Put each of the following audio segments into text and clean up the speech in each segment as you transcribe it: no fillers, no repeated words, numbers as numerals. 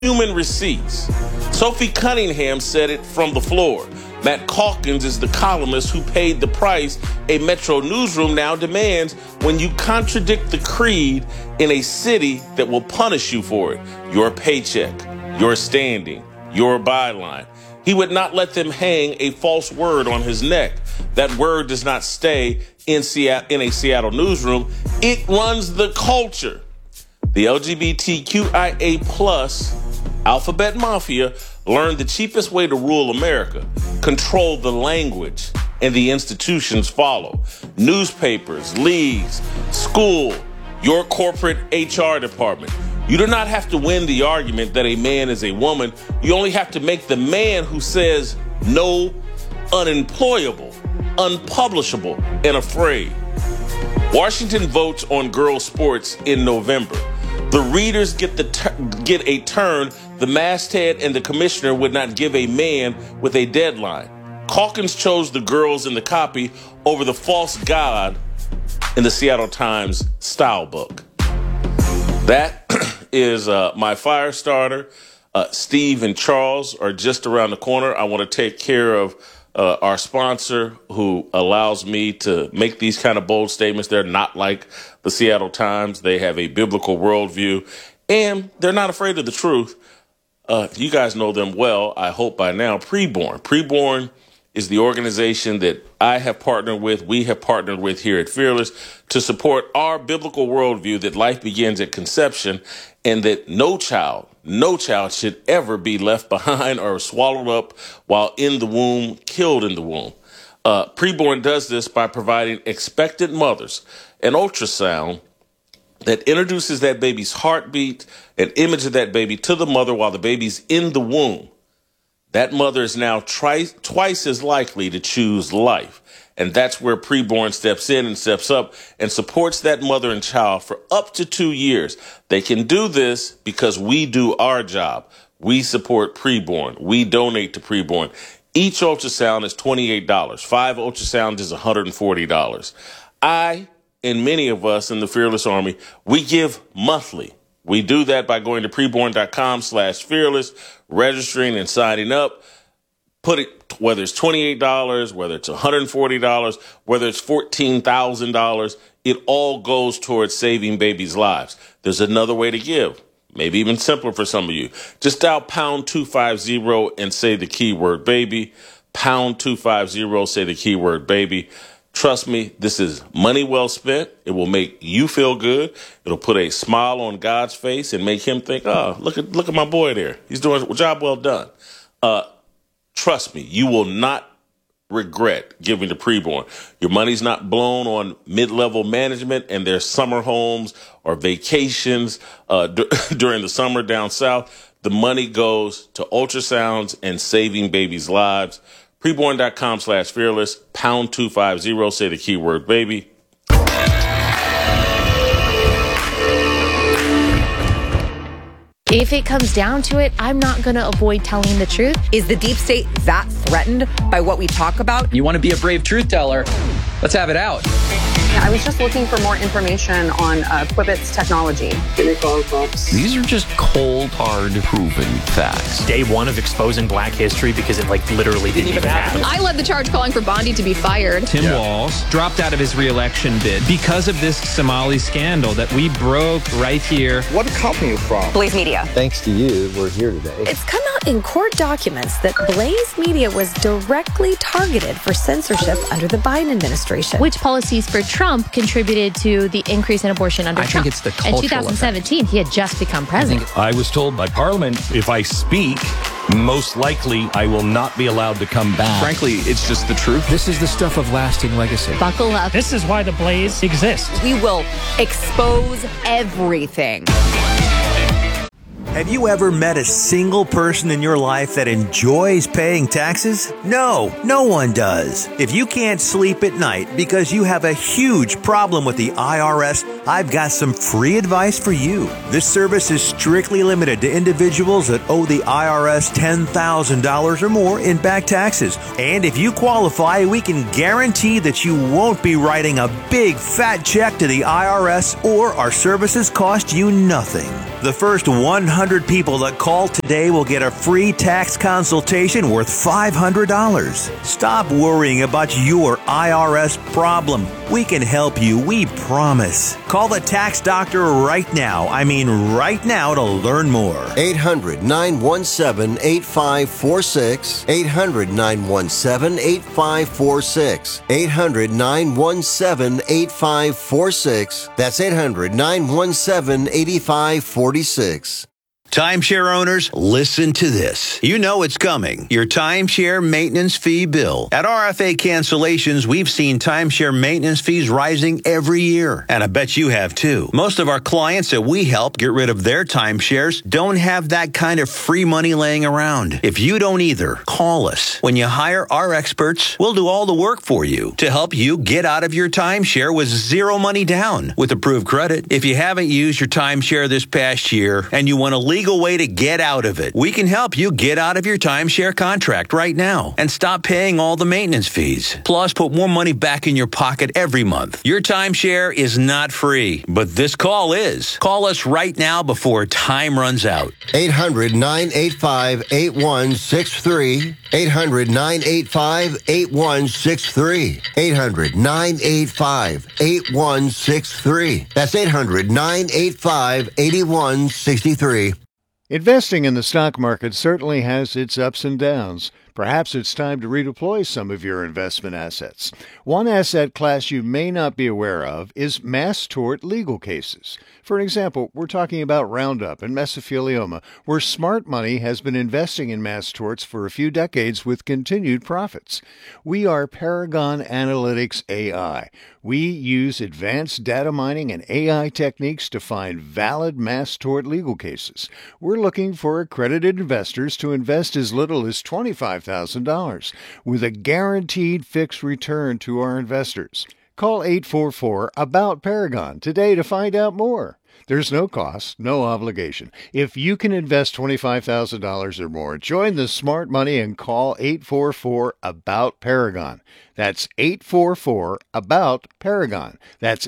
human receipts. Sophie Cunningham said it from the floor. Matt Calkins is the columnist who paid the price a Metro newsroom now demands when you contradict the creed in a city that will punish you for it. Your paycheck, your standing, your byline. He would not let them hang a false word on his neck. That word does not stay in a Seattle newsroom. It runs the culture. The LGBTQIA plus alphabet mafia learned the cheapest way to rule America. Control the language, and the institutions follow. Newspapers, leagues, school, your corporate HR department. You do not have to win the argument that a man is a woman. You only have to make the man who says no unemployable, unpublishable, and afraid. Washington votes on girls' sports in November. The readers get a turn the masthead and the commissioner would not give a man with a deadline. Calkins chose the girls in the copy over the false god in the Seattle Times style book. That is my fire starter. Steve and Charles are just around the corner. I want to take care of our sponsor who allows me to make these kind of bold statements. They're not like the Seattle Times. They have a biblical worldview, and they're not afraid of the truth. You guys know them well, I hope by now. Preborn. Preborn is the organization that I have partnered with, we have partnered with here at Fearless to support our biblical worldview that life begins at conception and that no child should ever be left behind or swallowed up while in the womb, killed in the womb. Preborn does this by providing expectant mothers an ultrasound that introduces that baby's heartbeat, an image of that baby to the mother while the baby's in the womb. That mother is now twice as likely to choose life. And that's where Preborn steps in and steps up and supports that mother and child for up to 2 years. They can do this because we do our job. We support Preborn. We donate to Preborn. Each ultrasound is $28. 5 ultrasounds is $140. I and many of us in the Fearless Army, we give monthly. We do that by going to preborn.com/fearless, registering and signing up. Put it, whether it's $28, whether it's $140, whether it's $14,000, it all goes towards saving babies' lives. There's another way to give, maybe even simpler for some of you. Just dial pound 250 and say the keyword baby. Pound 250, say the keyword baby. Trust me, this is money well spent. It will make you feel good. It'll put a smile on God's face and make him think, oh, look at my boy there. He's doing a job well done. Trust me, you will not regret giving to Preborn. Your money's not blown on mid-level management and their summer homes or vacations during the summer down south. The money goes to ultrasounds and saving babies' lives. Preborn.com/fearless, pound 250, say the keyword baby. If it comes down to it, I'm not going to avoid telling the truth. Is the deep state that threatened by what we talk about? You want to be a brave truth teller? Let's have it out. I was just looking for more information on Quibbit's technology. These are just cold, hard, proven facts. Day one of exposing Black history because it literally didn't even happen. I led the charge calling for Bondi to be fired. Tim Walz dropped out of his re-election bid because of this Somali scandal that we broke right here. What company are you from? Blaze Media. Thanks to you, we're here today. It's come out in court documents that Blaze Media was directly targeted for censorship under the Biden administration. Which policies for Trump contributed to the increase in abortion under Trump? I think it's the cultural In 2017, he had just become president. I was told by Parliament, if I speak, most likely I will not be allowed to come back. Frankly, it's just the truth. This is the stuff of lasting legacy. Buckle up. This is why the Blaze exists. We will expose everything. Have you ever met a single person in your life that enjoys paying taxes? No one does. If you can't sleep at night because you have a huge problem with the IRS, I've got some free advice for you. This service is strictly limited to individuals that owe the IRS $10,000 or more in back taxes. And if you qualify, we can guarantee that you won't be writing a big fat check to the IRS or our services cost you nothing. The first 100 100 people that call today will get a free tax consultation worth $500. Stop worrying about your IRS problem. We can help you, we promise. Call the tax doctor right now. I mean right now to learn more. 800-917-8546. 800-917-8546. 800-917-8546. That's 800-917-8546. Timeshare owners, listen to this. You know it's coming. Your timeshare maintenance fee bill. At RFA Cancellations, we've seen timeshare maintenance fees rising every year. And I bet you have too. Most of our clients that we help get rid of their timeshares don't have that kind of free money laying around. If you don't either, call us. When you hire our experts, we'll do all the work for you to help you get out of your timeshare with zero money down with approved credit. If you haven't used your timeshare this past year and you want a legal way to get out of it, we can help you get out of your timeshare contract right now and stop paying all the maintenance fees. Plus, put more money back in your pocket every month. Your timeshare is not free, but this call is. Call us right now before time runs out. 800-985-8163. 800-985-8163. 800-985-8163. That's 800-985-8163. Investing in the stock market certainly has its ups and downs. Perhaps it's time to redeploy some of your investment assets. One asset class you may not be aware of is mass tort legal cases. For example, we're talking about Roundup and mesothelioma, where smart money has been investing in mass torts for a few decades with continued profits. We are Paragon Analytics AI. We use advanced data mining and AI techniques to find valid mass tort legal cases. We're looking for accredited investors to invest as little as $25,000 with a guaranteed fixed return to our investors. Call 844-ABOUT-PARAGON today to find out more. There's no cost, no obligation. If you can invest $25,000 or more, join the smart money and call 844-ABOUT-PARAGON. That's 844-ABOUT-PARAGON. That's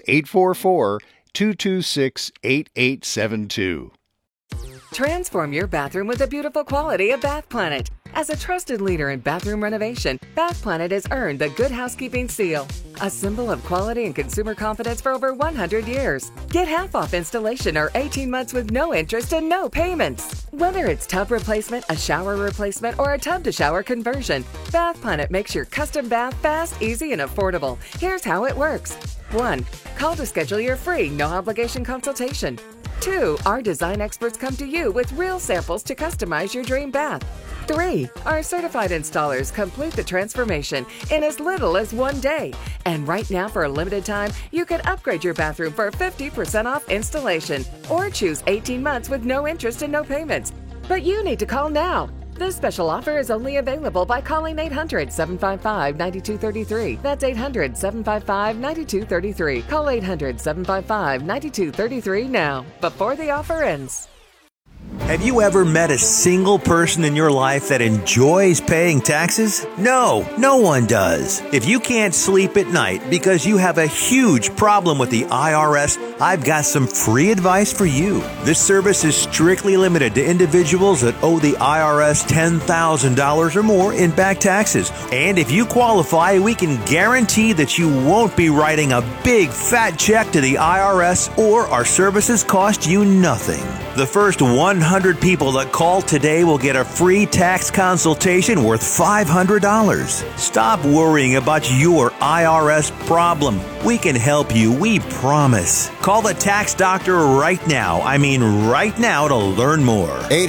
844-226-8872. Transform your bathroom with the beautiful quality of Bath Planet. As a trusted leader in bathroom renovation, Bath Planet has earned the Good Housekeeping seal, a symbol of quality and consumer confidence for over 100 years. Get half off installation or 18 months with no interest and no payments. Whether it's tub replacement, a shower replacement, or a tub-to-shower conversion, Bath Planet makes your custom bath fast, easy, and affordable. Here's how it works. 1. Call to schedule your free, no-obligation consultation. 2. Our design experts come to you with real samples to customize your dream bath. 3. Our certified installers complete the transformation in as little as 1 day. And right now, for a limited time, you can upgrade your bathroom for 50% off installation or choose 18 months with no interest and no payments. But you need to call now. This special offer is only available by calling 800-755-9233. That's 800-755-9233. Call 800-755-9233 now, before the offer ends. Have you ever met a single person in your life that enjoys paying taxes? No, no one does. If you can't sleep at night because you have a huge problem with the IRS, I've got some free advice for you. This service is strictly limited to individuals that owe the IRS $10,000 or more in back taxes. And if you qualify, we can guarantee that you won't be writing a big fat check to the IRS, or our services cost you nothing. The first 100 people that call today will get a free tax consultation worth $500. Stop worrying about your IRS problem. We can help you, we promise. Call the tax doctor right now. I mean right now to learn more.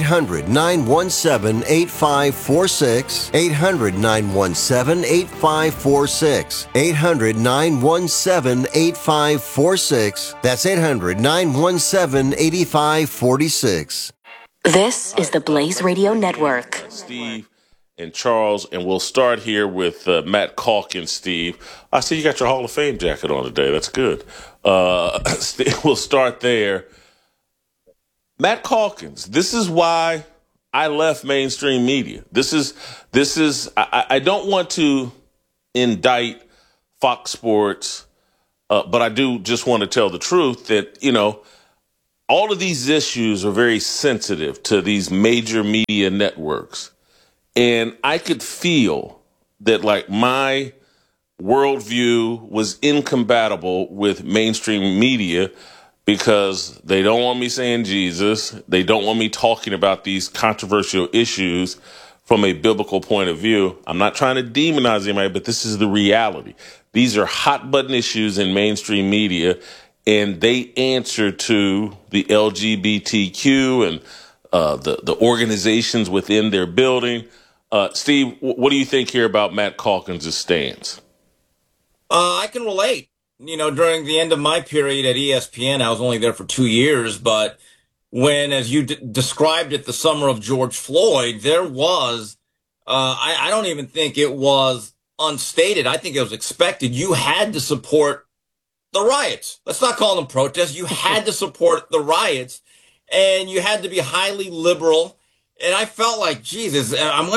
800-917-8546. 800-917-8546. 800-917-8546. That's 800-917-8546. This is the Blaze Radio Network. Steve and Charles, and we'll start here with Matt Calkins. Steve, I see you got your Hall of Fame jacket on today. That's good. We'll start there. Matt Calkins, this is why I left mainstream media. This is. I don't want to indict Fox Sports, but I do just want to tell the truth that, all of these issues are very sensitive to these major media networks. And I could feel that like my worldview was incompatible with mainstream media because they don't want me saying Jesus. They don't want me talking about these controversial issues from a biblical point of view. I'm not trying to demonize anybody, but this is the reality. These are hot button issues in mainstream media, and they answer to the LGBTQ and the organizations within their building. Steve, what do you think here about Matt Calkins' stance? I can relate. You know, during the end of my period at ESPN, I was only there for 2 years, but when, as you described it, the summer of George Floyd, there was, I don't even think it was unstated. I think it was expected. You had to support the riots. Let's not call them protests. You had to support the riots, and you had to be highly liberal. And I felt like, Jesus,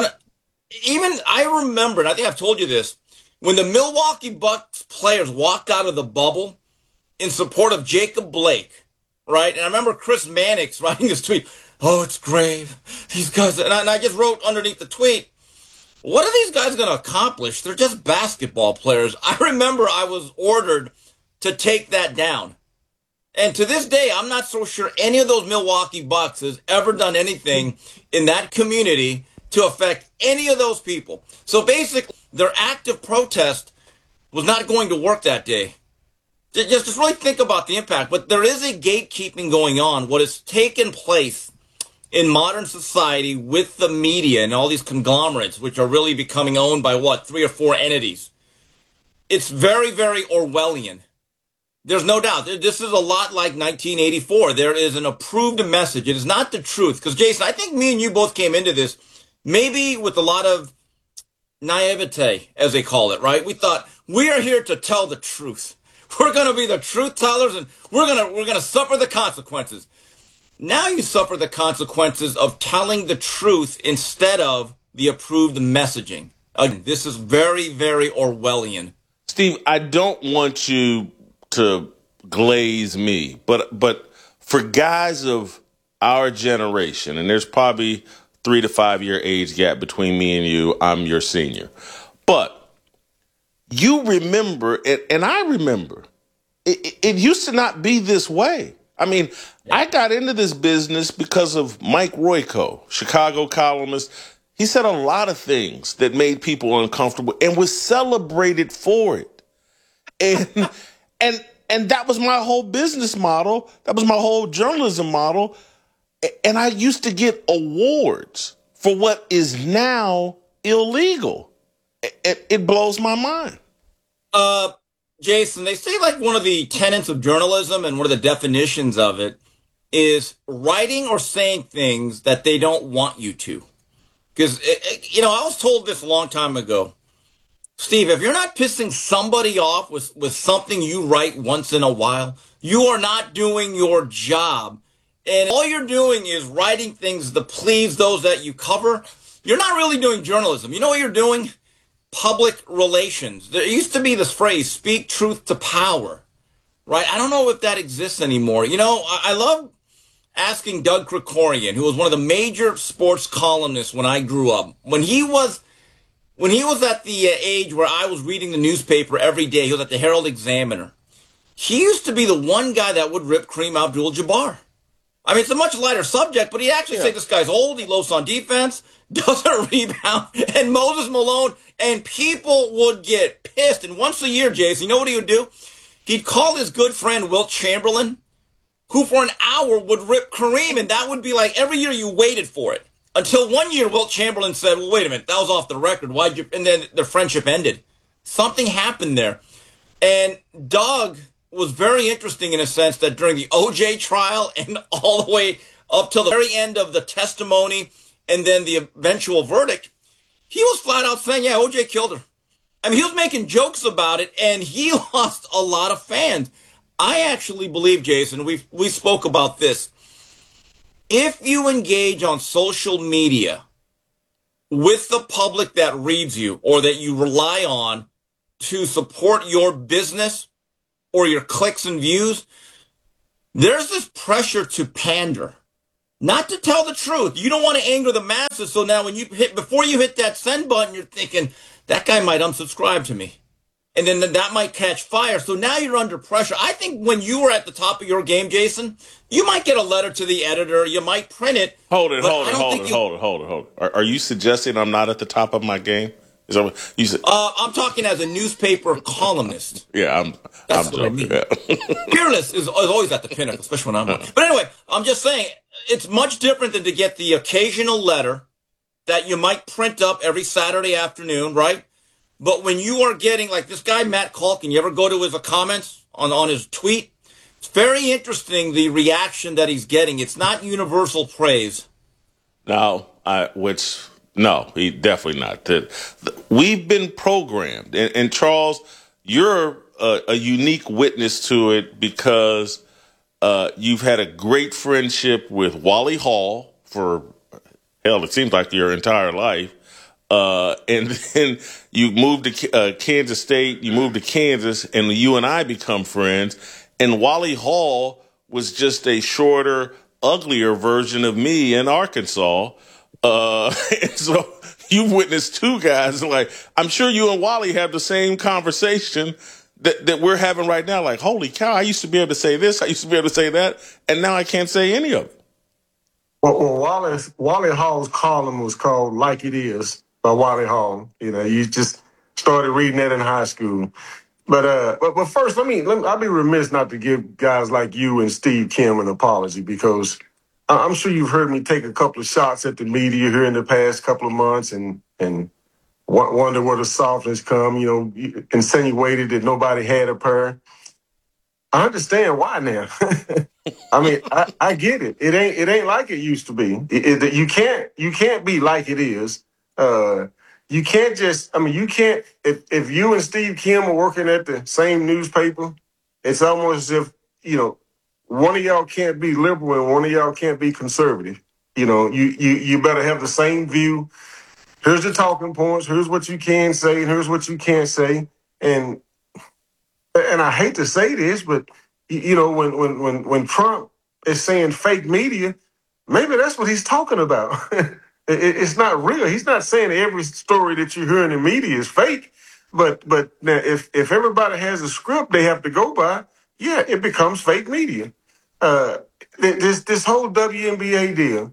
I remembered, I think I've told you this, when the Milwaukee Bucks players walked out of the bubble in support of Jacob Blake, right? And I remember Chris Mannix writing this tweet, "Oh, it's grave. These guys," and I just wrote underneath the tweet, what are these guys going to accomplish? They're just basketball players. I remember I was ordered to take that down. And to this day, I'm not so sure any of those Milwaukee Bucks has ever done anything in that community to affect any of those people. So basically, their active protest was not going to work that day. Just really think about the impact. But there is a gatekeeping going on. What has taken place in modern society with the media and all these conglomerates, which are really becoming owned by, 3 or 4 entities. It's very, very Orwellian. There's no doubt. This is a lot like 1984. There is an approved message. It is not the truth. Because, Jason, I think me and you both came into this maybe with a lot of naivete, as they call it, right? We thought, we are here to tell the truth. We're going to be the truth tellers, and we're going to suffer the consequences. Now you suffer the consequences of telling the truth instead of the approved messaging. Again, this is very, very Orwellian. Steve, I don't want you to glaze me, but for guys of our generation, and there's probably 3 to 5 year age gap between me and you, I'm your senior, but you remember it, and I remember it used to not be this way. I mean, I got into this business because of Mike Royko, Chicago columnist. He said a lot of things that made people uncomfortable and was celebrated for it. And that was my whole business model. That was my whole journalism model. And I used to get awards for what is now illegal. It blows my mind. Jason, they say like one of the tenets of journalism and one of the definitions of it is writing or saying things that they don't want you to. Because, I was told this a long time ago. Steve, if you're not pissing somebody off with something you write once in a while, you are not doing your job. And all you're doing is writing things to please those that you cover. You're not really doing journalism. You know what you're doing? Public relations. There used to be this phrase, speak truth to power, right? I don't know if that exists anymore. I love asking Doug Krikorian, who was one of the major sports columnists when I grew up. When he was at the age where I was reading the newspaper every day, he was at the Herald Examiner. He used to be the one guy that would rip Kareem Abdul-Jabbar. I mean, it's a much lighter subject, but he'd actually say this guy's old, he loafs on defense, doesn't rebound, and Moses Malone, and people would get pissed. And once a year, Jason, you know what he would do? He'd call his good friend Wilt Chamberlain, who for an hour would rip Kareem, and that would be like every year you waited for it. Until one year, Wilt Chamberlain said, well, wait a minute, that was off the record. And then their friendship ended. Something happened there. And Doug was very interesting in a sense that during the O.J. trial and all the way up till the very end of the testimony and then the eventual verdict, he was flat out saying, yeah, O.J. killed her. I mean, he was making jokes about it, and he lost a lot of fans. I actually believe, Jason, we spoke about this. If you engage on social media with the public that reads you or that you rely on to support your business or your clicks and views, there's this pressure to pander, not to tell the truth. You don't want to anger the masses. So now before you hit that send button, you're thinking, that guy might unsubscribe to me. And then that might catch fire. So now you're under pressure. I think when you were at the top of your game, Jason, you might get a letter to the editor. You might print it. Hold it. Are you suggesting I'm not at the top of my game? Is that what you said? I'm talking as a newspaper columnist. Yeah, I'm joking. I mean. Fearless is always at the pinnacle, especially when I'm on. But anyway, I'm just saying, it's much different than to get the occasional letter that you might print up every Saturday afternoon, right? But when you are getting, like this guy, Matt Calkin, you ever go to his comments on his tweet? It's very interesting, the reaction that he's getting. It's not universal praise. No, he definitely not. We've been programmed. And Charles, you're a unique witness to it because you've had a great friendship with Wally Hall for, hell, it seems like your entire life. And then you moved to Kansas State, you moved to Kansas, and you and I become friends. And Wally Hall was just a shorter, uglier version of me in Arkansas. And so you've witnessed two guys. Like, I'm sure you and Wally have the same conversation that we're having right now. Like, holy cow, I used to be able to say this, I used to be able to say that, and now I can't say any of it. Well, Wally Hall's column was called Like It Is by Wally Hall. You know, you just started reading that in high school. But first, I'll be remiss not to give guys like you and Steve Kim an apology, because I'm sure you've heard me take a couple of shots at the media here in the past couple of months and wonder where the softness come. You know, insinuated that nobody had a pair. I understand why now. I mean, I get it. It ain't like it used to be. You can't be like it is. You can't just, you can't, if you and Steve Kim are working at the same newspaper, it's almost as if, one of y'all can't be liberal and one of y'all can't be conservative. You better have the same view. Here's the talking points. Here's what you can say. And here's what you can't say. And I hate to say this, but when Trump is saying fake media, maybe that's what he's talking about. It's not real. He's not saying every story that you hear in the media is fake. But now if everybody has a script they have to go by, yeah, it becomes fake media. This whole WNBA deal,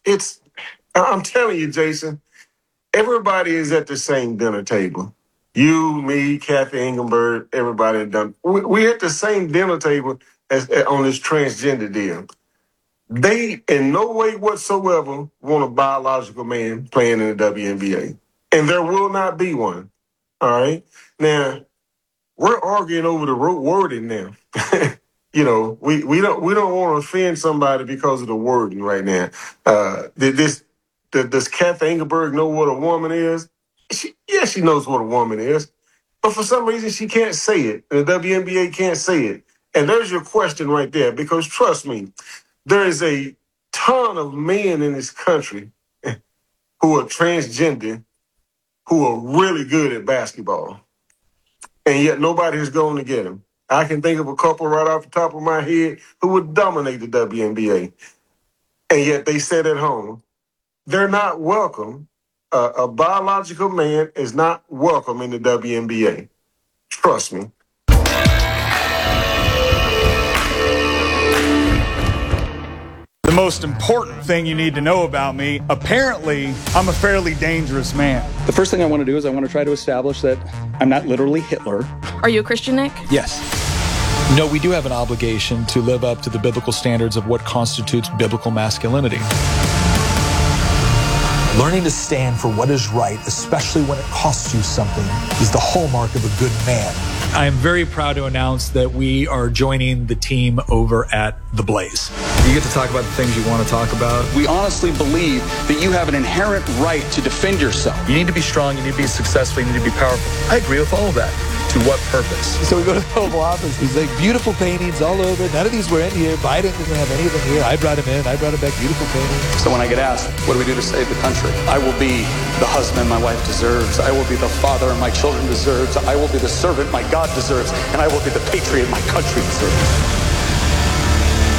I'm telling you, Jason, everybody is at the same dinner table. You, me, Kathy Engelberg, everybody done. We at the same dinner table as on this transgender deal. They, in no way whatsoever, want a biological man playing in the WNBA. And there will not be one. All right? Now, we're arguing over the wording now. We don't want to offend somebody because of the wording right now. Does Kathy Engelberg know what a woman is? She knows what a woman is. But for some reason, she can't say it. The WNBA can't say it. And there's your question right there. Because trust me, there is a ton of men in this country who are transgender, who are really good at basketball. And yet nobody is going to get them. I can think of a couple right off the top of my head who would dominate the WNBA. And yet they sit at home. They're not welcome. A biological man is not welcome in the WNBA. Trust me. The most important thing you need to know about me, apparently, I'm a fairly dangerous man. The first thing I want to do is I want to try to establish that I'm not literally Hitler. Are you a Christian, Nick? Yes. No, we do have an obligation to live up to the biblical standards of what constitutes biblical masculinity. Learning to stand for what is right, especially when it costs you something, is the hallmark of a good man. I am very proud to announce that we are joining the team over at The Blaze. You get to talk about the things you want to talk about. We honestly believe that you have an inherent right to defend yourself. You need to be strong, you need to be successful, you need to be powerful. I agree with all of that. To what purpose? So we go to the Oval Office. He's like, beautiful paintings all over. None of these were in here. Biden didn't have any of them here. I brought him in. I brought him back beautiful paintings. So when I get asked, what do we do to save the country? I will be the husband my wife deserves. I will be the father my children deserves. I will be the servant my God deserves. And I will be the patriot my country deserves.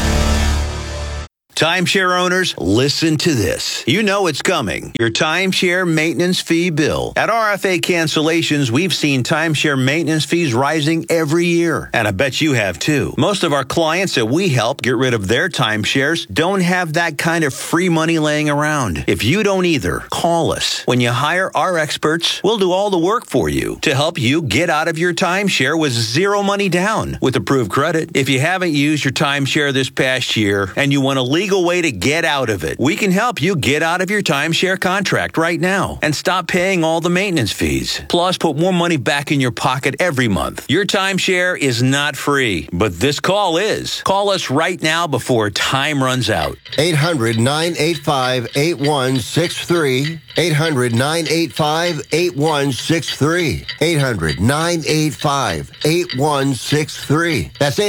Timeshare owners, listen to this. You know it's coming. Your timeshare maintenance fee bill. At RFA Cancellations, we've seen timeshare maintenance fees rising every year. And I bet you have too. Most of our clients that we help get rid of their timeshares don't have that kind of free money laying around. If you don't either, call us. When you hire our experts, we'll do all the work for you to help you get out of your timeshare with zero money down with approved credit. If you haven't used your timeshare this past year and you want a legal way to get out of it, we can help you get out of your timeshare contract right now and stop paying all the maintenance fees. Plus, put more money back in your pocket every month. Your timeshare is not free, but this call is. Call us right now before time runs out. 800-985-8163. 800-985-8163. 800-985-8163. That's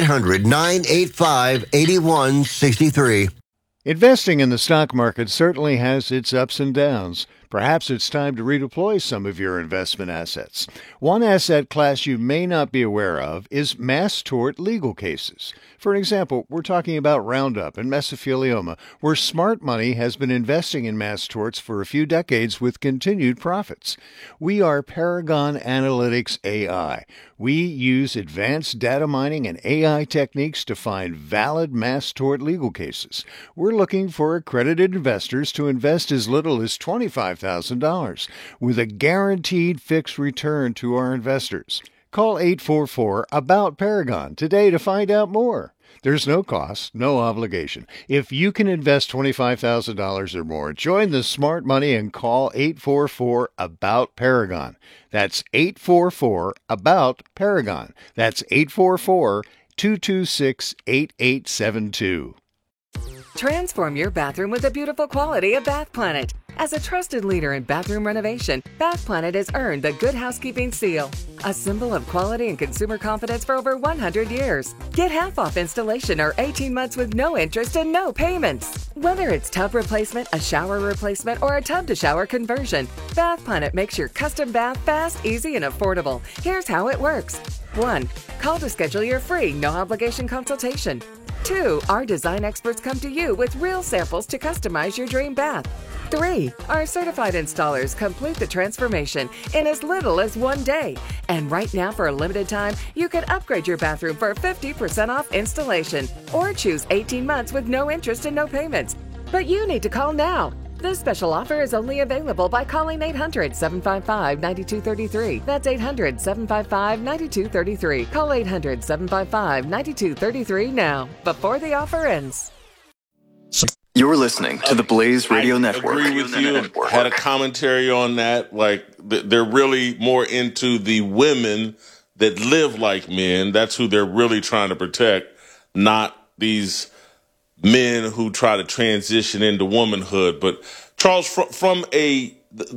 800-985-8163. Investing in the stock market certainly has its ups and downs. Perhaps it's time to redeploy some of your investment assets. One asset class you may not be aware of is mass tort legal cases. For example, we're talking about Roundup and mesothelioma, where smart money has been investing in mass torts for a few decades with continued profits. We are Paragon Analytics AI. We use advanced data mining and AI techniques to find valid mass tort legal cases. We're looking for accredited investors to invest as little as $25,000 with a guaranteed fixed return to our investors. Call 844-ABOUT-PARAGON today to find out more. There's no cost, no obligation. If you can invest $25,000 or more, join the smart money and call 844-ABOUT-PARAGON. That's 844-ABOUT-PARAGON. That's 844-226-8872. Transform your bathroom with the beautiful quality of Bath Planet. As a trusted leader in bathroom renovation, Bath Planet has earned the Good Housekeeping seal, a symbol of quality and consumer confidence for over 100 years. Get half off installation or 18 months with no interest and no payments. Whether it's tub replacement, a shower replacement, or a tub-to-shower conversion, Bath Planet makes your custom bath fast, easy, and affordable. Here's how it works. 1. Call to schedule your free, no-obligation consultation. 2. Our design experts come to you with real samples to customize your dream bath. 3. Our certified installers complete the transformation in as little as 1 day. And right now, for a limited time, you can upgrade your bathroom for 50% off installation or choose 18 months with no interest and no payments. But you need to call now. This special offer is only available by calling 800-755-9233. That's 800-755-9233. Call 800-755-9233 now, before the offer ends. You're listening to the Blaze Radio Network. I agree with you. Had a commentary on that. Like, they're really more into the women that live like men. That's who they're really trying to protect, not these men who try to transition into womanhood. But Charles, from the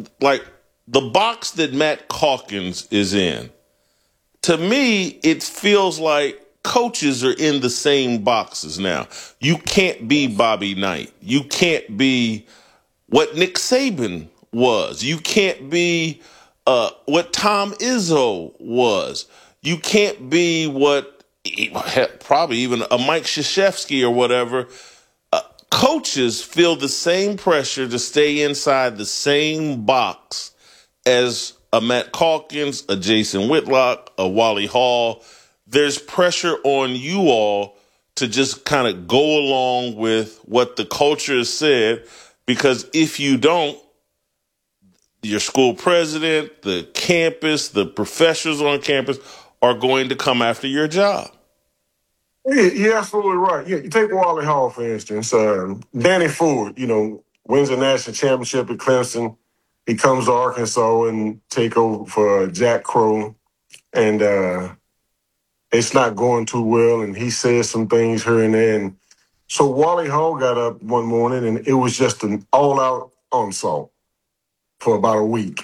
box that Matt Calkins is in, to me, it feels like coaches are in the same boxes now. You can't be Bobby Knight. You can't be what Nick Saban was. You can't be what Tom Izzo was. You can't be what probably even a Mike Krzyzewski or whatever. Coaches feel the same pressure to stay inside the same box as a Matt Calkins, a Jason Whitlock, a Wally Hall. There's pressure on you all to just kind of go along with what the culture has said, because if you don't, your school president, the campus, the professors on campus are going to come after your job. Yeah, you're absolutely right. Yeah, you take Wally Hall, for instance. Danny Ford, wins a national championship at Clemson. He comes to Arkansas and take over for Jack Crow. And it's not going too well, and he says some things here and there. And so Wally Hall got up one morning, and it was just an all-out onslaught for about a week.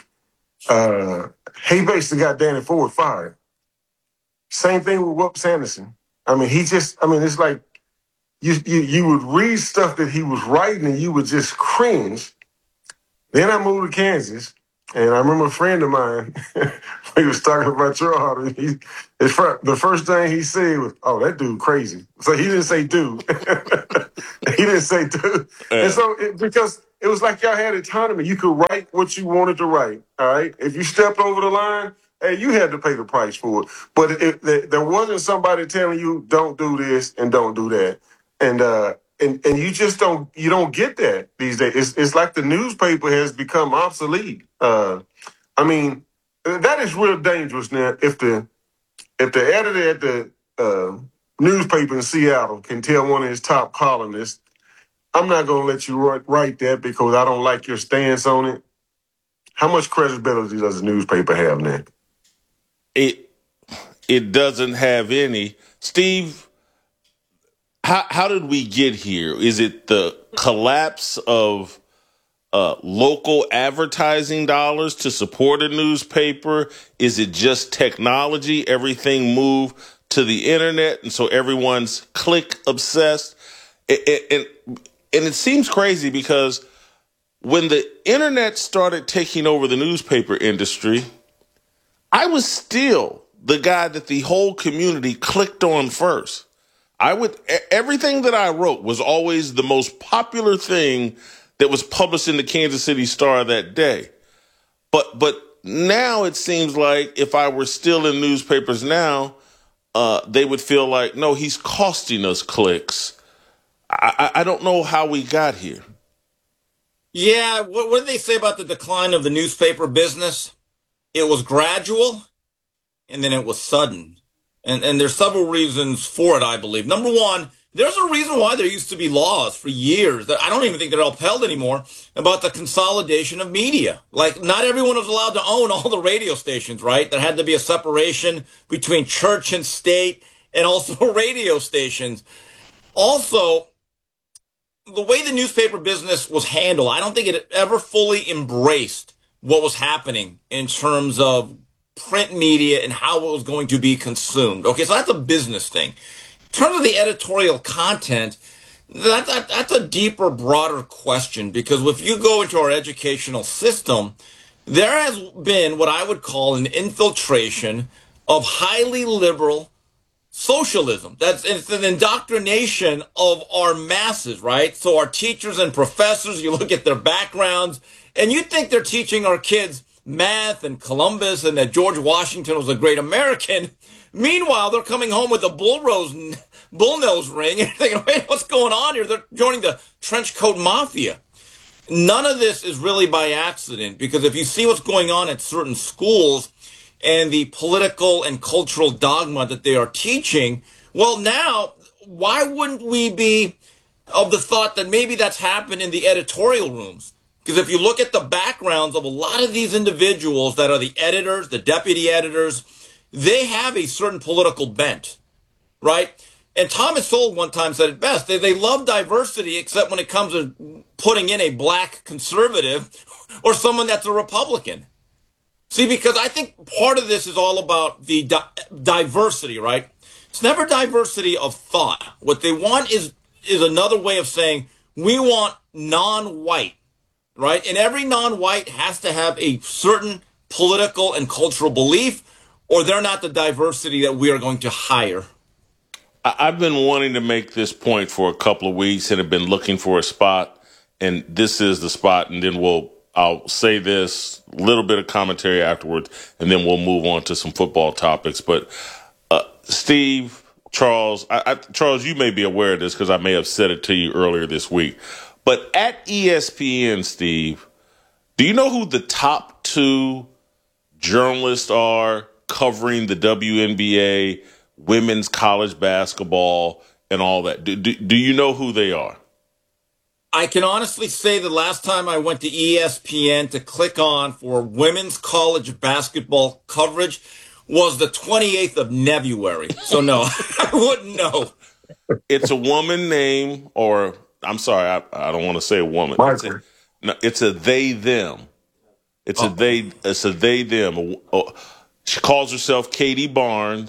He basically got Danny Ford fired. Same thing with Whoop Sanderson. It's like you would read stuff that he was writing, and you would just cringe. Then I moved to Kansas, and I remember a friend of mine he was talking about Gerard. The first thing he said was, "Oh, that dude crazy." So he didn't say dude. He didn't say dude. And so because it was like y'all had autonomy, you could write what you wanted to write. All right, if you stepped over the line, hey, you had to pay the price for it. But there wasn't somebody telling you don't do this and don't do that, and you just don't get that these days. It's like the newspaper has become obsolete. I mean, that is real dangerous now. If the editor at the newspaper in Seattle can tell one of his top columnists, "I'm not going to let you write that because I don't like your stance on it," how much credibility does the newspaper have now? It doesn't have any. Steve, how did we get here? Is it the collapse of local advertising dollars to support a newspaper? Is it just technology? Everything moved to the internet, and so everyone's click obsessed. And it seems crazy because when the internet started taking over the newspaper industry, I was still the guy that the whole community clicked on first. Everything that I wrote was always the most popular thing that was published in the Kansas City Star that day. But now it seems like if I were still in newspapers now, they would feel like, no, he's costing us clicks. I don't know how we got here. Yeah, what did they say about the decline of the newspaper business? It was gradual, and then it was sudden. And there's several reasons for it, I believe. Number one, there's a reason why there used to be laws for years that I don't even think they're upheld anymore about the consolidation of media. Like, not everyone was allowed to own all the radio stations, right? There had to be a separation between church and state and also radio stations. Also, the way the newspaper business was handled, I don't think it ever fully embraced what was happening in terms of print media and how it was going to be consumed. Okay, so that's a business thing. In terms of the editorial content, that's a deeper, broader question, because if you go into our educational system, there has been what I would call an infiltration of highly liberal socialism. It's an indoctrination of our masses, right? So our teachers and professors, you look at their backgrounds, and you think they're teaching our kids math and Columbus and that George Washington was a great American. Meanwhile, they're coming home with a bullnose ring and thinking, wait, what's going on here? They're joining the trench coat mafia. None of this is really by accident, because if you see what's going on at certain schools and the political and cultural dogma that they are teaching, well, now, why wouldn't we be of the thought that maybe that's happened in the editorial rooms? Because if you look at the backgrounds of a lot of these individuals that are the editors, the deputy editors, they have a certain political bent, right? And Thomas Sowell one time said it best. They love diversity, except when it comes to putting in a black conservative or someone that's a Republican. See, because I think part of this is all about the diversity, right? It's never diversity of thought. What they want is another way of saying, we want non-white, right? And every non-white has to have a certain political and cultural belief, or they're not the diversity that we are going to hire. I've been wanting to make this point for a couple of weeks and have been looking for a spot, and this is the spot, and then I'll say this, little bit of commentary afterwards, and then we'll move on to some football topics. But Steve, Charles, Charles, you may be aware of this because I may have said it to you earlier this week. But at ESPN, Steve, do you know who the top two journalists are covering the WNBA, women's college basketball, and all that? Do you know who they are? I can honestly say the last time I went to ESPN to click on for women's college basketball coverage was the 28th of February. So no, I wouldn't know. It's a woman named, or I'm sorry, I don't want to say a woman. It's a they, them. It's a they, them. She calls herself Katie Barnes,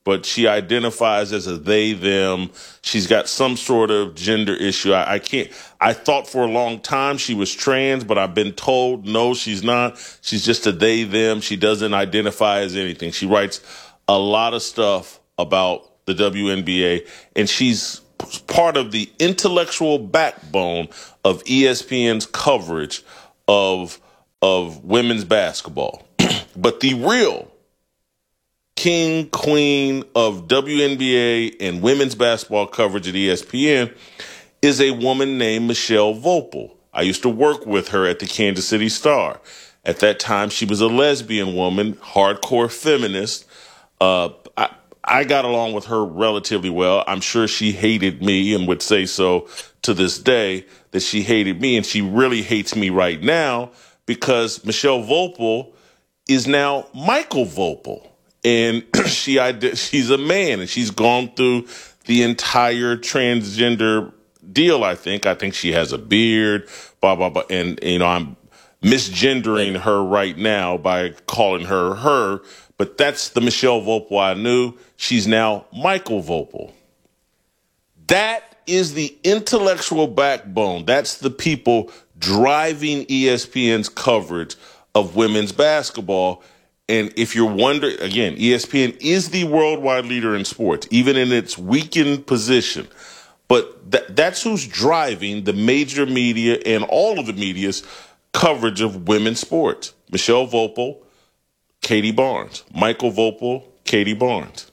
but she identifies as a they, them. She's got some sort of gender issue. I thought for a long time she was trans, but I've been told, no, she's not. She's just a they, them. She doesn't identify as anything. She writes a lot of stuff about the WNBA, and she's part of the intellectual backbone of ESPN's coverage of women's basketball. But the real king, queen of WNBA and women's basketball coverage at ESPN is a woman named Michelle Vopel. I used to work with her at the Kansas City Star. At that time, she was a lesbian woman, hardcore feminist. I got along with her relatively well. I'm sure she hated me and would say so to this day, that she hated me, and she really hates me right now because Michelle Vopel is now Michael Vopel. And she's a man, and she's gone through the entire transgender deal, I think. I think she has a beard, blah, blah, blah. And, I'm misgendering her right now by calling her, but that's the Michelle Vopel I knew. She's now Michael Vopel. That is the intellectual backbone. That's the people driving ESPN's coverage of women's basketball. And if you're wondering, again, ESPN is the worldwide leader in sports, even in its weakened position. But that's who's driving the major media and all of the media's coverage of women's sports. Michelle Vopel, Katie Barnes. Michael Vopel, Katie Barnes.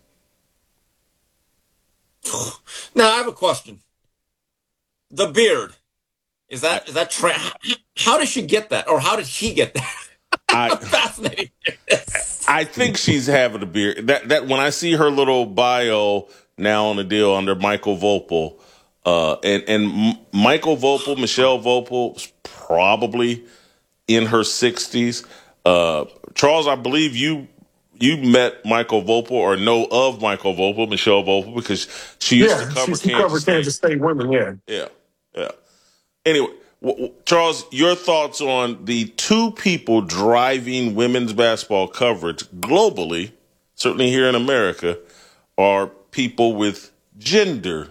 Now, I have a question. The beard. Is that how does she get that? Or how did he get that? I'm fascinated. I think she's having a beard. That when I see her little bio now on the deal under Michael Vopel, and Michael Vopel, Michelle Vopel, is probably in her 60s. Charles, I believe you met Michael Vopel or know of Michael Vopel, Michelle Vopel, because she used to cover Kansas State women, Yeah. Anyway, Charles, your thoughts on the two people driving women's basketball coverage globally, certainly here in America, are people with gender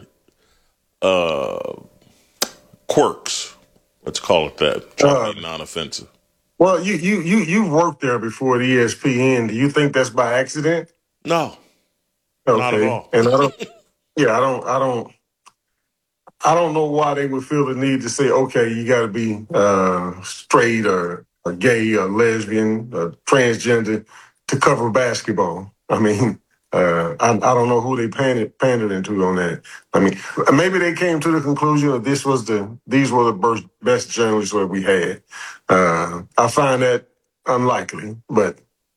quirks. Let's call it that. Try to be non-offensive. Well, you worked there before at ESPN. Do you think that's by accident? No, okay. Not at all. And I don't know why they would feel the need to say, okay, you got to be straight or gay or lesbian or transgender to cover basketball. I mean, I don't know who they pandered into on that. I mean, maybe they came to the conclusion that these were the best journalists that we had. I find that unlikely, but.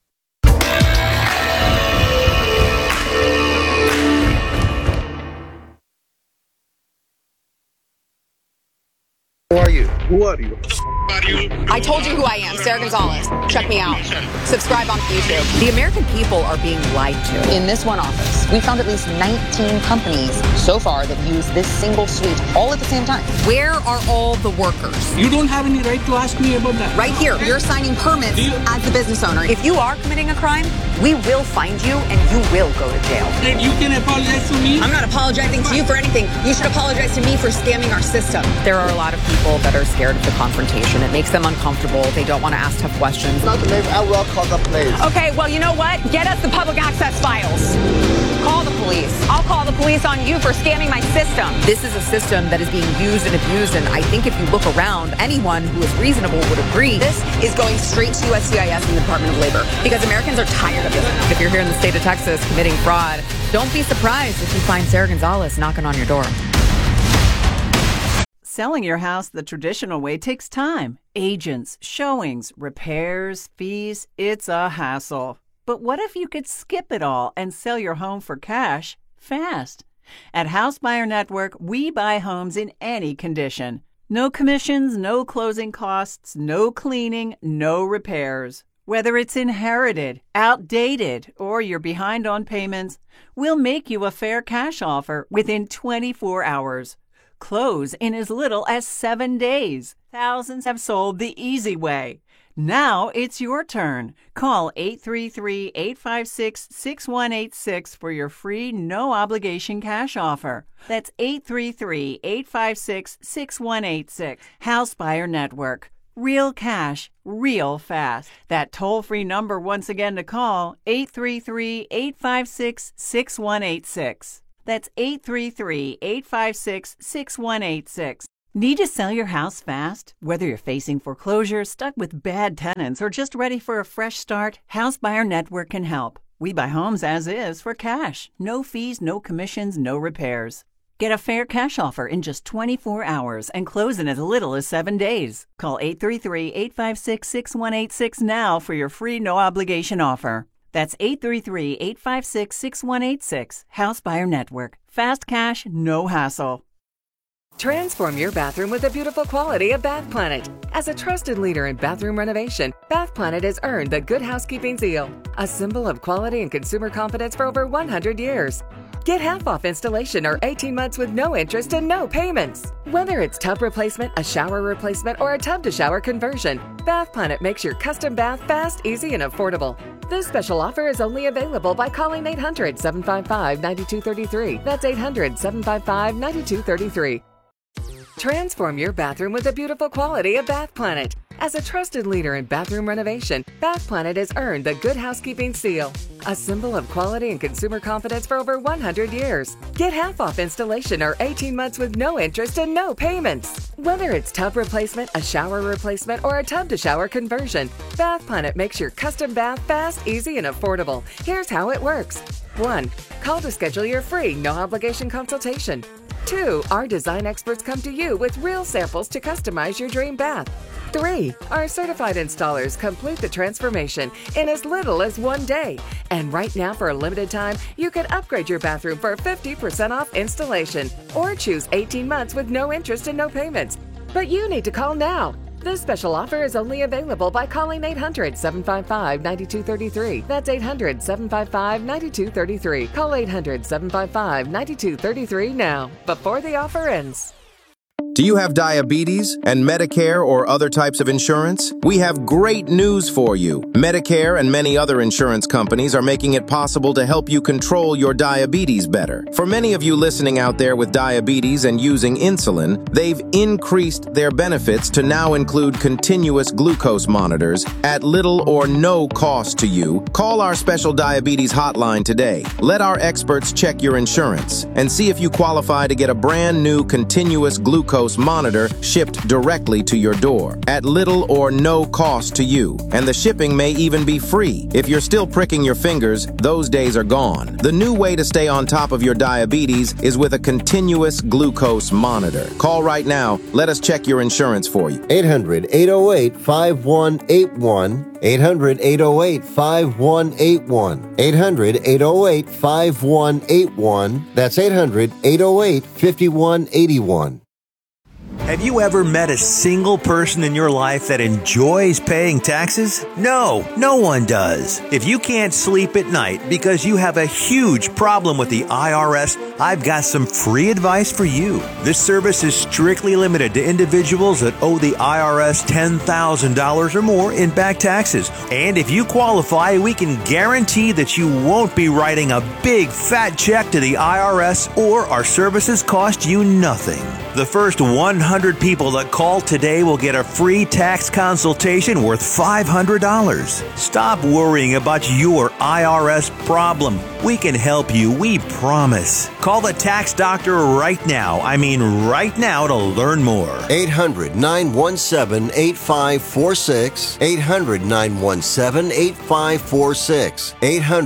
Who are you? Who are you? I told you who I am, Sarah Gonzalez. Check me out. Subscribe on YouTube. The American people are being lied to. In this one office, we found at least 19 companies so far that use this single suite all at the same time. Where are all the workers? You don't have any right to ask me about that. Right here. You're signing permits as the business owner. If you are committing a crime, we will find you and you will go to jail. And you can apologize to me? I'm not apologizing to you for anything. You should apologize to me for scamming our system. There are a lot of people that are scared of the confrontation. It makes them uncomfortable. They don't want to ask tough questions. Not the name. I will call the police. Okay, well, you know what? Get us the public access files. Call the police. I'll call the police on you for scamming my system. This is a system that is being used and abused, and I think if you look around, anyone who is reasonable would agree this is going straight to USCIS and the Department of Labor because Americans are tired of this. If you're here in the state of Texas committing fraud, don't be surprised if you find Sarah Gonzalez knocking on your door. Selling your house the traditional way takes time. Agents, showings, repairs, fees. It's a hassle. But what if you could skip it all and sell your home for cash fast? At House Buyer Network, we buy homes in any condition. No commissions, no closing costs, no cleaning, no repairs. Whether it's inherited, outdated, or you're behind on payments, we'll make you a fair cash offer within 24 hours. Close in as little as 7 days. Thousands have sold the easy way. Now it's your turn. Call 833-856-6186 for your free no-obligation cash offer. That's 833-856-6186. House Buyer Network. Real cash, real fast. That toll-free number once again to call, 833-856-6186. That's 833-856-6186. Need to sell your house fast? Whether you're facing foreclosure, stuck with bad tenants, or just ready for a fresh start, House Buyer Network can help. We buy homes as is for cash. No fees, no commissions, no repairs. Get a fair cash offer in just 24 hours and close in as little as 7 days. Call 833-856-6186 now for your free no-obligation offer. That's 833-856-6186. House Buyer Network. Fast cash, no hassle. Transform your bathroom with the beautiful quality of Bath Planet. As a trusted leader in bathroom renovation, Bath Planet has earned the Good Housekeeping seal, a symbol of quality and consumer confidence for over 100 years. Get half off installation or 18 months with no interest and no payments. Whether it's tub replacement, a shower replacement, or a tub-to-shower conversion, Bath Planet makes your custom bath fast, easy, and affordable. This special offer is only available by calling 800-755-9233. That's 800-755-9233. Transform your bathroom with the beautiful quality of Bath Planet. As a trusted leader in bathroom renovation, Bath Planet has earned the Good Housekeeping seal, a symbol of quality and consumer confidence for over 100 years. Get half off installation or 18 months with no interest and no payments. Whether it's tub replacement, a shower replacement, or a tub-to-shower conversion, Bath Planet makes your custom bath fast, easy, and affordable. Here's how it works. 1. Call to schedule your free, no-obligation consultation. 2. Our design experts come to you with real samples to customize your dream bath. 3. Our certified installers complete the transformation in as little as 1 day. And right now, for a limited time, you can upgrade your bathroom for 50% off installation or choose 18 months with no interest and no payments. But you need to call now. This special offer is only available by calling 800-755-9233. That's 800-755-9233. Call 800-755-9233 now, before the offer ends. Do you have diabetes and Medicare or other types of insurance? We have great news for you. Medicare and many other insurance companies are making it possible to help you control your diabetes better. For many of you listening out there with diabetes and using insulin, they've increased their benefits to now include continuous glucose monitors at little or no cost to you. Call our special diabetes hotline today. Let our experts check your insurance and see if you qualify to get a brand new continuous glucose monitor shipped directly to your door at little or no cost to you. And the shipping may even be free. If you're still pricking your fingers, those days are gone. The new way to stay on top of your diabetes is with a continuous glucose monitor. Call right now. Let us check your insurance for you. 800-808-5181. 800-808-5181. 800-808-5181. That's 800-808-5181. Have you ever met a single person in your life that enjoys paying taxes? No, no one does. If you can't sleep at night because you have a huge problem with the IRS, I've got some free advice for you. This service is strictly limited to individuals that owe the IRS $10,000 or more in back taxes. And if you qualify, we can guarantee that you won't be writing a big fat check to the IRS, or our services cost you nothing. The first 100 people that call today will get a free tax consultation worth $500. Stop worrying about your IRS problem. We can help you, we promise. Call the tax doctor right now. I mean right now, to learn more. 800-917-8546. 800-917-8546.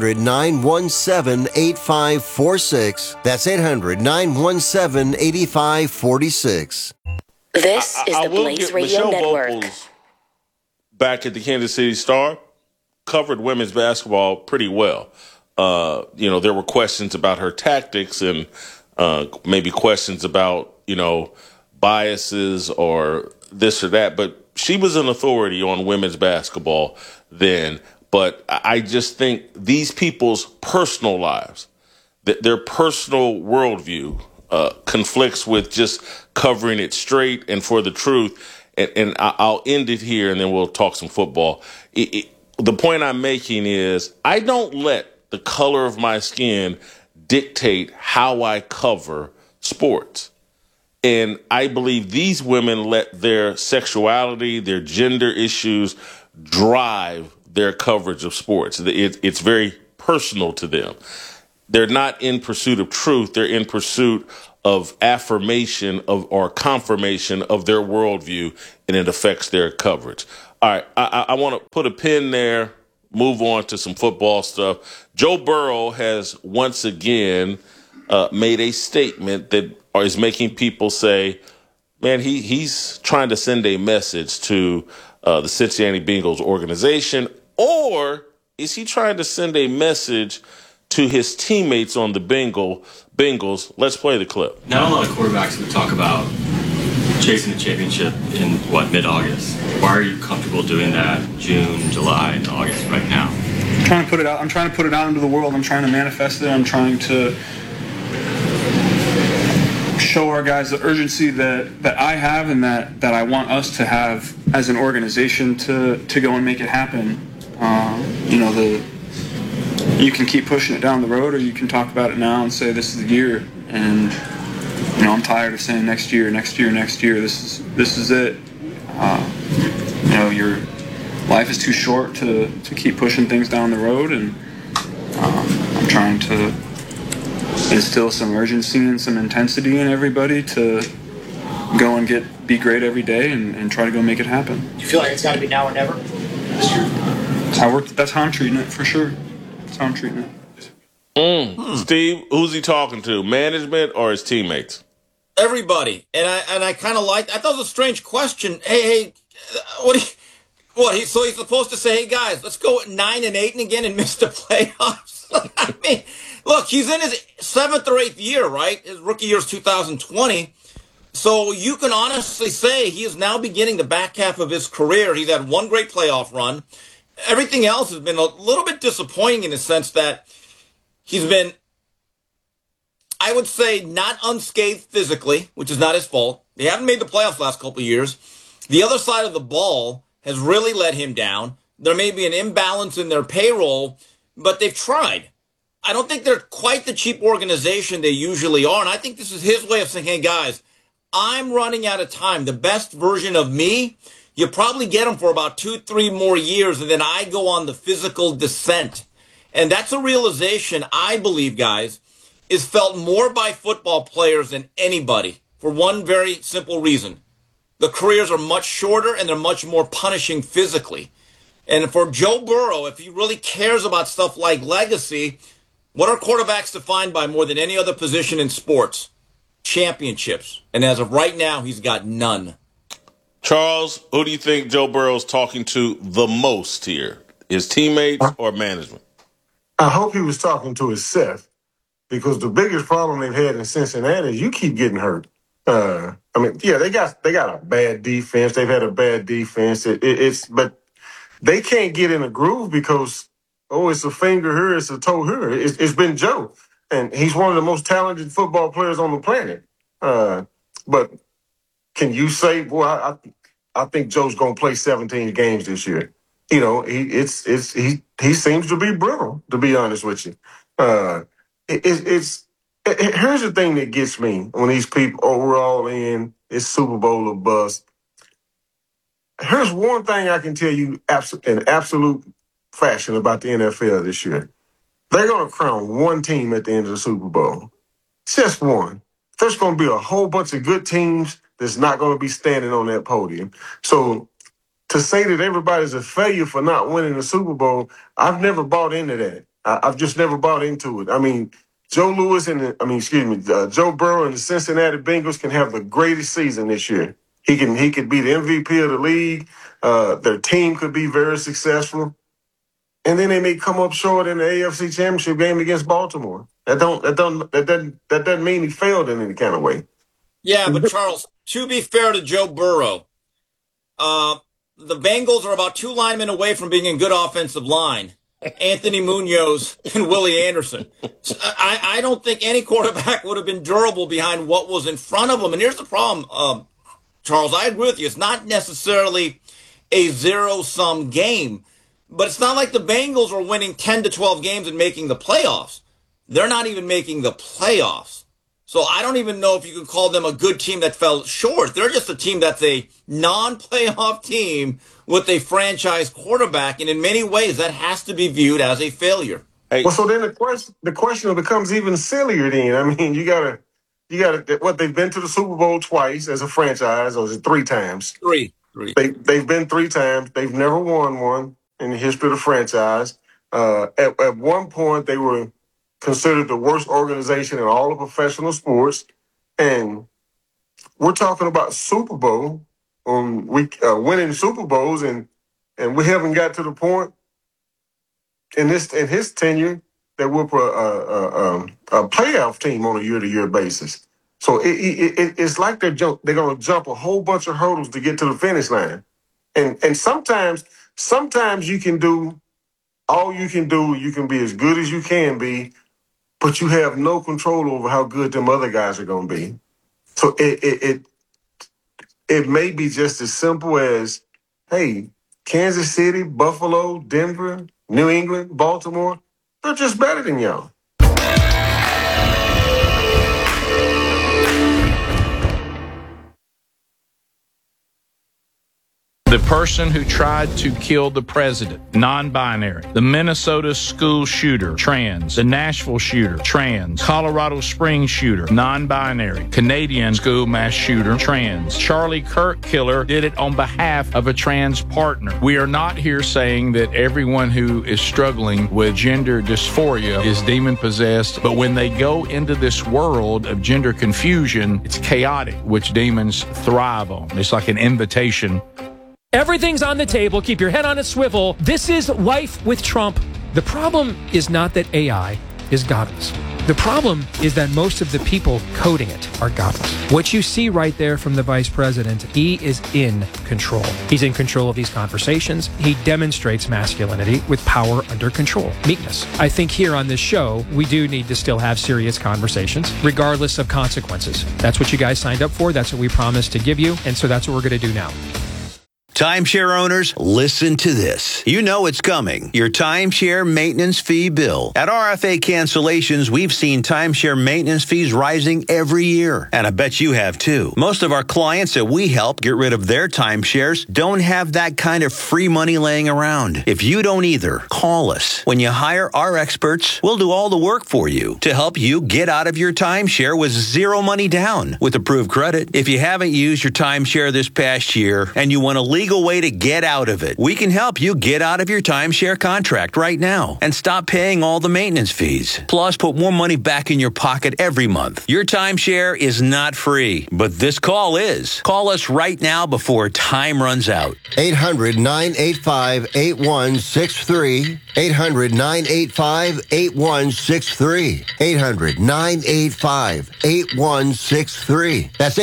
800-917-8546. That's 800-917-8546. This is the Blaze Radio Michelle Network. Vocals, back at the Kansas City Star, covered women's basketball pretty well. There were questions about her tactics and maybe questions about, biases or this or that. But she was an authority on women's basketball then. But I just think these people's personal lives, their personal worldview, conflicts with just covering it straight and for the truth. and I'll end it here, and then we'll talk some football. The point I'm making is I don't let the color of my skin dictate how I cover sports. And I believe these women let their sexuality, their gender issues drive their coverage of sports. It's very personal to them. They're not in pursuit of truth. They're in pursuit of affirmation or confirmation of their worldview, and it affects their coverage. All right, I want to put a pin there, move on to some football stuff. Joe Burrow has once again made a statement that is making people say, man, he's trying to send a message to the Cincinnati Bengals organization, or is he trying to send a message to his teammates on the Bengals? Let's play the clip. Not a lot of quarterbacks would talk about chasing a championship in, mid-August. Why are you comfortable doing that June, July, and August right now? I'm trying to put it out. I'm trying to put it out into the world. I'm trying to manifest it. I'm trying to show our guys the urgency that I have and that I want us to have as an organization to go and make it happen. You can keep pushing it down the road, or you can talk about it now and say this is the year. And I'm tired of saying next year. This is it. Your life is too short to keep pushing things down the road, and I'm trying to instill some urgency and some intensity in everybody to go and be great every day and try to go make it happen. Do you feel like it's got to be now or never? That's how I'm treating it, for sure. That's how I'm treating it. Steve, who's he talking to? Management or his teammates? Everybody. And I kind of liked. I thought it was a strange question. Hey, so he's supposed to say, hey guys, let's go at 9-8 again and miss the playoffs. I mean, look, he's in his 7th or 8th year, right? His rookie year is 2020. So you can honestly say he is now beginning the back half of his career. He's had one great playoff run. Everything else has been a little bit disappointing in the sense that he's been, I would say, not unscathed physically, which is not his fault. They haven't made the playoffs last couple of years. The other side of the ball has really let him down. There may be an imbalance in their payroll, but they've tried. I don't think they're quite the cheap organization they usually are, and I think this is his way of saying, hey, guys, I'm running out of time. The best version of me, you probably get him for about 2-3 more years, and then I go on the physical descent. And that's a realization, I believe, guys, is felt more by football players than anybody for one very simple reason. The careers are much shorter, and they're much more punishing physically. And for Joe Burrow, if he really cares about stuff like legacy, what are quarterbacks defined by more than any other position in sports? Championships. And as of right now, he's got none. Charles, who do you think Joe Burrow's talking to the most here? His teammates or management? I hope he was talking to himself, because the biggest problem they've had in Cincinnati is you keep getting hurt. They got a bad defense. They've had a bad defense. But they can't get in a groove because, it's a finger here, it's a toe here. It's been Joe. And he's one of the most talented football players on the planet. But can you say, I think Joe's going to play 17 games this year? He seems to be brittle, to be honest with you. Here's the thing that gets me when these people, we're all in, it's Super Bowl or bust. Here's one thing I can tell you in absolute fashion about the NFL this year. They're going to crown one team at the end of the Super Bowl. Just one. There's going to be a whole bunch of good teams that's not going to be standing on that podium. So to say that everybody's a failure for not winning the Super Bowl, I've never bought into that. I've just never bought into it. I mean, Joe Burrow and the Cincinnati Bengals can have the greatest season this year. He could be the MVP of the league. Their team could be very successful. And then they may come up short in the AFC Championship game against Baltimore. That doesn't mean he failed in any kind of way. Yeah, but Charles, to be fair to Joe Burrow, the Bengals are about 2 linemen away from being in good offensive line. Anthony Munoz and Willie Anderson. I don't think any quarterback would have been durable behind what was in front of them. And here's the problem, Charles, I agree with you. It's not necessarily a zero-sum game, but it's not like the Bengals are winning 10 to 12 games and making the playoffs. They're not even making the playoffs. So I don't even know if you can call them a good team that fell short. They're just a team that's a non-playoff team with a franchise quarterback, and in many ways that has to be viewed as a failure. Well, so then the question becomes even sillier. Then I mean, you gotta. What, they've been to the Super Bowl twice as a franchise, or is it 3 times? Three. They've been 3 times. They've never won one in the history of the franchise. At one point, they were considered the worst organization in all of professional sports, and we're talking about Super Bowl, winning Super Bowls, and we haven't got to the point in his tenure that we're a playoff team on a year-to-year basis. So it's like they're going to jump a whole bunch of hurdles to get to the finish line, and sometimes you can do all you can do. You can be as good as you can be, but you have no control over how good them other guys are going to be. So it may be just as simple as, hey, Kansas City, Buffalo, Denver, New England, Baltimore, they're just better than y'all. The person who tried to kill the president, non-binary. The Minnesota school shooter, trans. The Nashville shooter, trans. Colorado Springs shooter, non-binary. Canadian school mass shooter, trans. Charlie Kirk killer did it on behalf of a trans partner. We are not here saying that everyone who is struggling with gender dysphoria is demon-possessed, but when they go into this world of gender confusion, it's chaotic, which demons thrive on. It's like an invitation. Everything's on the table. Keep your head on a swivel. This is Life with Trump. The problem is not that AI is godless. The problem is that most of the people coding it are godless. What you see right there from the vice president, he is in control. He's in control of these conversations. He demonstrates masculinity with power under control, meekness. I think here on this show, we do need to still have serious conversations, regardless of consequences. That's what you guys signed up for. That's what we promised to give you. And so that's what we're going to do now. Timeshare owners, listen to this. You know it's coming. Your timeshare maintenance fee bill. At RFA Cancellations, we've seen timeshare maintenance fees rising every year. And I bet you have too. Most of our clients that we help get rid of their timeshares don't have that kind of free money laying around. If you don't either, call us. When you hire our experts, we'll do all the work for you to help you get out of your timeshare with zero money down with approved credit. If you haven't used your timeshare this past year and you want to legal way to get out of it, we can help you get out of your timeshare contract right now and stop paying all the maintenance fees. Plus, put more money back in your pocket every month. Your timeshare is not free, but this call is. Call us right now before time runs out. 800-985-8163. 800-985-8163. 800-985-8163. That's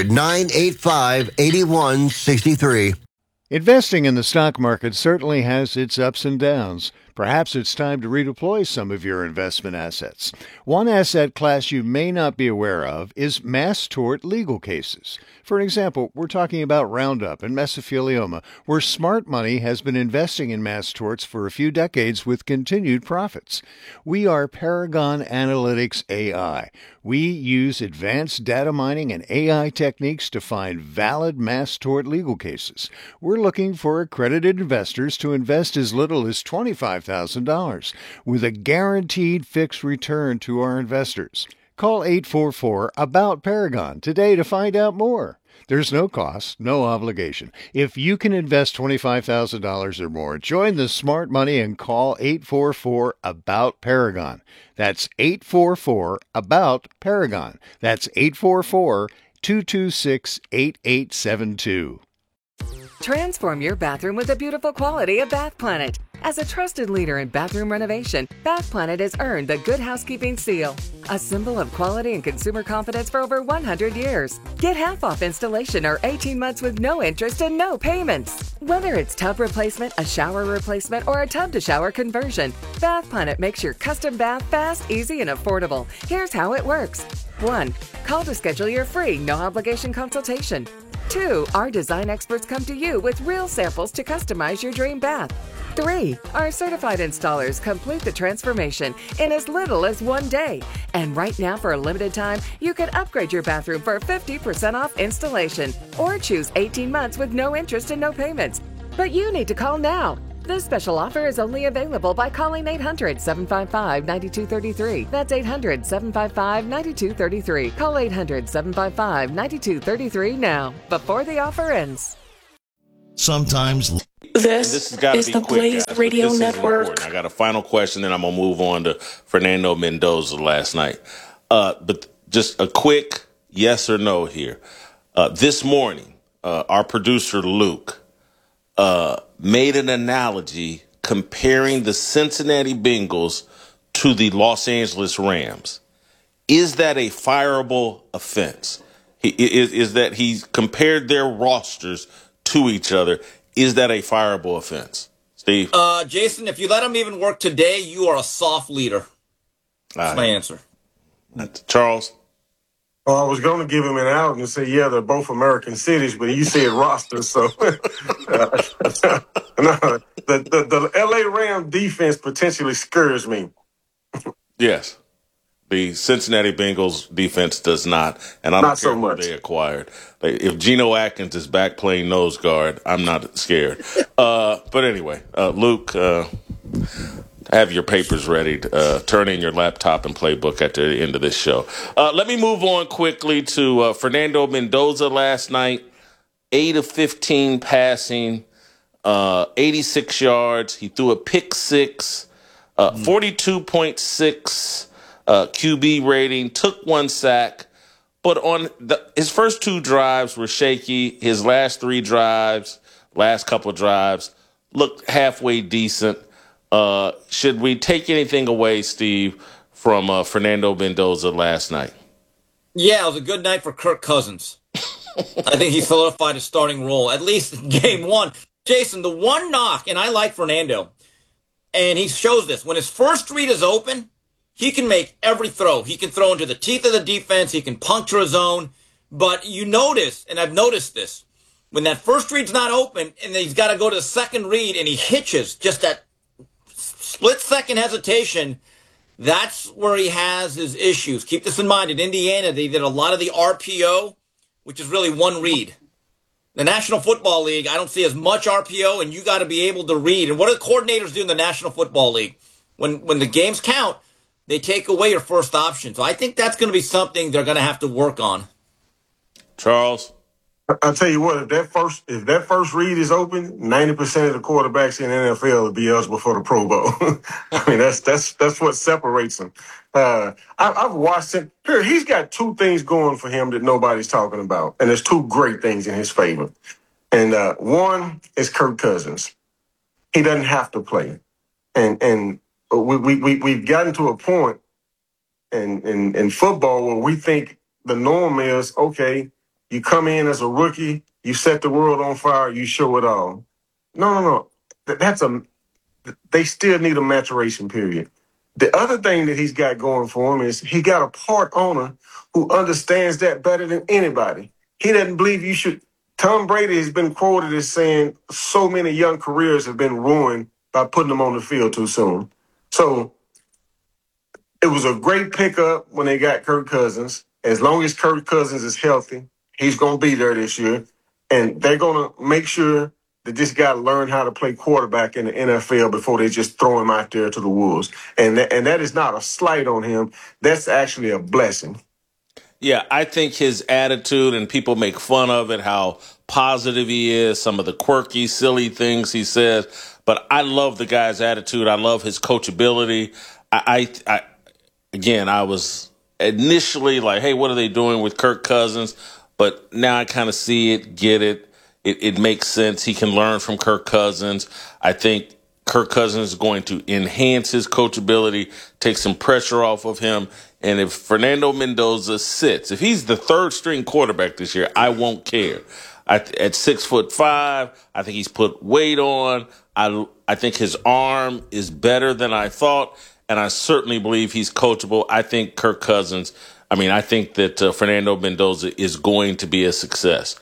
800-985-8163. Investing in the stock market certainly has its ups and downs. Perhaps it's time to redeploy some of your investment assets. One asset class you may not be aware of is mass tort legal cases. For example, we're talking about Roundup and mesothelioma, where smart money has been investing in mass torts for a few decades with continued profits. We are Paragon Analytics AI. We use advanced data mining and AI techniques to find valid mass tort legal cases. We're looking for accredited investors to invest as little as $25,000 with a guaranteed fixed return to our investors. Call 844-ABOUT-PARAGON today to find out more. There's no cost, no obligation. If you can invest $25,000 or more, join the smart money and call 844-ABOUT-PARAGON. That's 844-ABOUT-PARAGON. That's 844-226-8872. Transform your bathroom with the beautiful quality of Bath Planet. As a trusted leader in bathroom renovation, Bath Planet has earned the Good Housekeeping Seal, a symbol of quality and consumer confidence for over 100 years. Get half off installation or 18 months with no interest and no payments. Whether it's tub replacement, a shower replacement, or a tub-to-shower conversion, Bath Planet makes your custom bath fast, easy, and affordable. Here's how it works. 1. Call to schedule your free, no-obligation consultation. 2. Our design experts come to you with real samples to customize your dream bath. 3. Our certified installers complete the transformation in as little as 1 day. And right now, for a limited time, you can upgrade your bathroom for 50% off installation or choose 18 months with no interest and no payments. But you need to call now. This special offer is only available by calling 800-755-9233. That's 800-755-9233. Call 800-755-9233 now, before the offer ends. Sometimes this is the Blaze Radio Network. I got a final question, then I'm going to move on to Fernando Mendoza last night. But just a quick yes or no here. This morning, our producer, Luke, made an analogy comparing the Cincinnati Bengals to the Los Angeles Rams. Is that a fireable offense? Is that he compared their rosters to each other? Is that a fireable offense? Steve? Jason, if you let him even work today, you are a soft leader. That's my answer. Charles? Oh, I was going to give him an out and say, yeah, they're both American cities, but you said roster, so. No, the L.A. Rams defense potentially scares me. Yes. The Cincinnati Bengals defense does not, and I don't care who they acquired. If Geno Atkins is back playing nose guard, I'm not scared. But anyway, Luke, have your papers ready. Turn in your laptop and playbook at the end of this show. Let me move on quickly to Fernando Mendoza last night. 8 of 15 passing, 86 yards. He threw a pick six, 42.6 QB rating, took 1 sack. But on his first 2 drives were shaky. His last 3 drives, last couple of drives, looked halfway decent. Should we take anything away, Steve, from Fernando Mendoza last night? Yeah, it was a good night for Kirk Cousins. I think he solidified his starting role, at least in game 1. Jason, the one knock, and I like Fernando, and he shows this. When his first read is open, he can make every throw. He can throw into the teeth of the defense. He can puncture a zone. But you notice, and I've noticed this, when that first read's not open and then he's got to go to the second read and he hitches, just that split-second hesitation, that's where he has his issues. Keep this in mind. In Indiana, they did a lot of the RPO, which is really one read. The National Football League, I don't see as much RPO, and you got to be able to read. And what do the coordinators do in the National Football League? When the games count, they take away your first option. So I think that's going to be something they're going to have to work on. Charles? I'll tell you what, if that first read is open, 90% of the quarterbacks in the NFL will be eligible for the Pro Bowl. I mean, that's what separates them. I've watched him. Here, he's got 2 things going for him that nobody's talking about, and there's 2 great things in his favor. And one is Kirk Cousins. He doesn't have to play, and we've gotten to a point in football where we think the norm is, okay, you come in as a rookie, you set the world on fire, you show it all. No. They still need a maturation period. The other thing that he's got going for him is he got a part owner who understands that better than anybody. He doesn't believe you should. Tom Brady has been quoted as saying so many young careers have been ruined by putting them on the field too soon. So it was a great pickup when they got Kirk Cousins. As long as Kirk Cousins is healthy, he's going to be there this year. And they're going to make sure that this guy learn how to play quarterback in the NFL before they just throw him out there to the wolves. And that is not a slight on him. That's actually a blessing. Yeah, I think his attitude, and people make fun of it, how positive he is, some of the quirky, silly things he says. But I love the guy's attitude. I love his coachability. I was initially like, hey, what are they doing with Kirk Cousins? But now I kind of see it, get it. It makes sense. He can learn from Kirk Cousins. I think Kirk Cousins is going to enhance his coachability, take some pressure off of him. And if Fernando Mendoza sits, if he's the third string quarterback this year, I won't care. At 6'5", I think he's put weight on. I think his arm is better than I thought, and I certainly believe he's coachable. I think I think that Fernando Mendoza is going to be a success.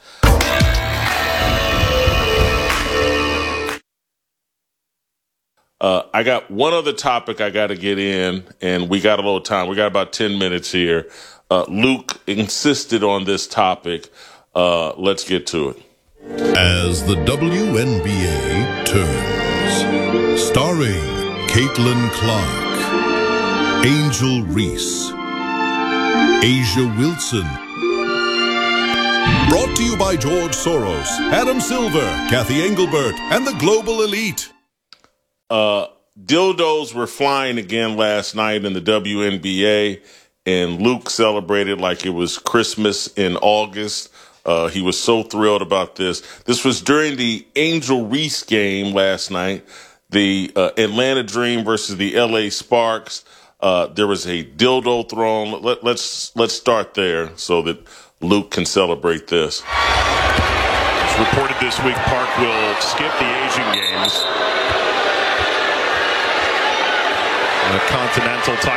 I got one other topic I got to get in, and we got a little time. We got about 10 minutes here. Luke insisted on this topic. Let's get to it. As the WNBA turns, starring Caitlin Clark, Angel Reese, Asia Wilson. Brought to you by George Soros, Adam Silver, Kathy Engelbert, and the Global Elite. Dildos were flying again last night in the WNBA, and Luke celebrated like it was Christmas in August. He was so thrilled about this. This was during the Angel Reese game last night, the Atlanta Dream versus the LA Sparks. There was a dildo thrown. Let's start there so that Luke can celebrate this. It's reported this week Park will skip the Asian Games. The Continental title.